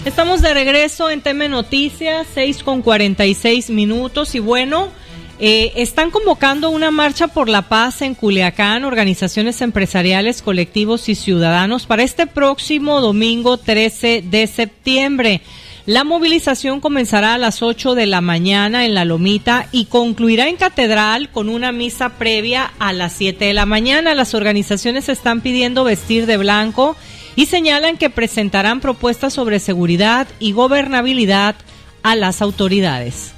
Estamos de regreso en TM Noticias, 6:46 y bueno, están convocando una marcha por la paz en Culiacán, organizaciones empresariales, colectivos y ciudadanos para este próximo domingo 13 de septiembre. La movilización comenzará a las 8 de la mañana en La Lomita y concluirá en Catedral con una misa previa a las 7 de la mañana. Las organizaciones están pidiendo vestir de blanco y señalan que presentarán propuestas sobre seguridad y gobernabilidad a las autoridades.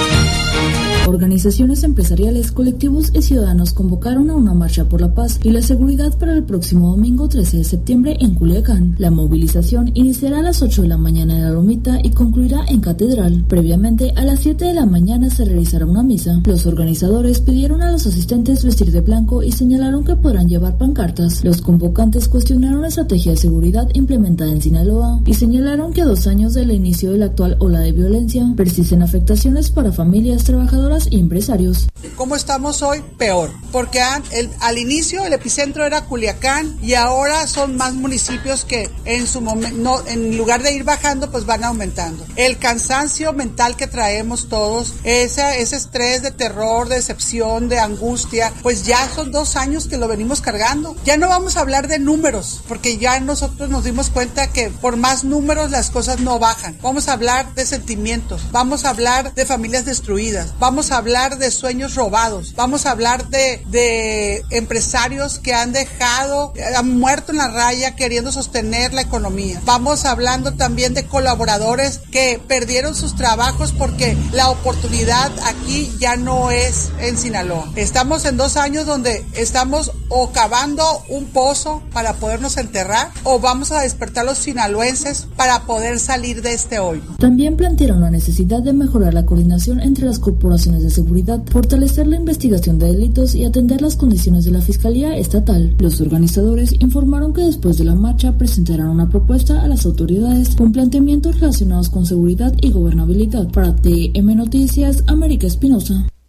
Organizaciones empresariales, colectivos y ciudadanos convocaron a una marcha por la paz y la seguridad para el próximo domingo 13 de septiembre en Culiacán. La movilización iniciará a las 8 de la mañana en La Lomita y concluirá en Catedral. Previamente, a las 7 de la mañana se realizará una misa. Los organizadores pidieron a los asistentes vestir de blanco y señalaron que podrán llevar pancartas. Los convocantes cuestionaron la estrategia de seguridad implementada en Sinaloa y señalaron que a 2 años del inicio de la actual ola de violencia persisten afectaciones para familias, trabajadoras y empresarios. ¿Cómo estamos hoy? Peor, porque al inicio el epicentro era Culiacán y ahora son más municipios que en su momento, en lugar de ir bajando, pues van aumentando. El cansancio mental que traemos todos, ese estrés de terror, de decepción, de angustia, pues ya son 2 años que lo venimos cargando. Ya no vamos a hablar de números, porque ya nosotros nos dimos cuenta que por más números las cosas no bajan. Vamos a hablar de sentimientos, vamos a hablar de familias destruidas, vamos a hablar de sueños robados, vamos a hablar de empresarios que han muerto en la raya queriendo sostener la economía. Vamos hablando también de colaboradores que perdieron sus trabajos porque la oportunidad aquí ya no es en Sinaloa. Estamos en 2 años donde estamos o cavando un pozo para podernos enterrar o vamos a despertar los sinaloenses para poder salir de este hoyo. También plantearon la necesidad de mejorar la coordinación entre las corporaciones de seguridad, fortalecer la investigación de delitos y atender las condiciones de la Fiscalía Estatal. Los organizadores informaron que después de la marcha presentarán una propuesta a las autoridades con planteamientos relacionados con seguridad y gobernabilidad. Para TM Noticias, América Espinosa.